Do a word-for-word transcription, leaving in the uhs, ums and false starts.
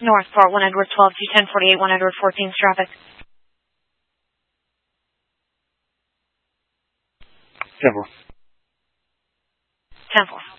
Northport, one Edward twelve two ten forty-eight, one Edward fourteen traffic. ten four. ten four.